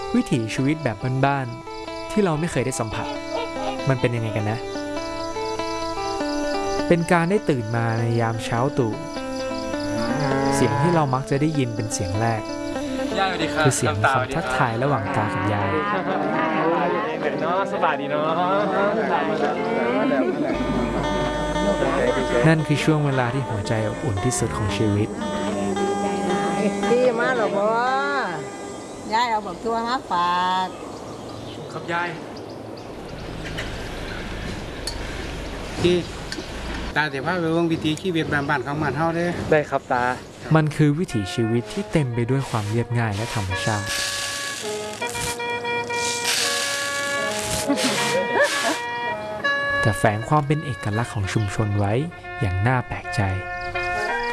วิถีชีวิตแบบบ้านๆที่เราไม่เคยได้สัมผัสมันเป็นยังไงกันนะเป็นการได้ตื่นมาในยามเช้าตรู่เสียงที่เรามักจะได้ยินเป็นเสียงแรกคือเสียงคำทักทายระหว่างตากับยายสบายดีเนาะนั่นคือช่วงเวลาที่หัวใจอบอุ่นที่สุดของชีวิตพี่มาหรอบ่ยายเอาบักตัวมาฝากครับยายที่ตาแต่ว่าไปเบิ่งวิถีชีวิตบ้านๆของบ้านเฮาเด้ได้ครับตามันคือวิถีชีวิตที่เต็มไปด้วยความเรียบง่ายและธรรมชาติแต่แฝงความเป็นเอกลักษณ์ของชุมชนไว้อย่างน่าแปลกใจ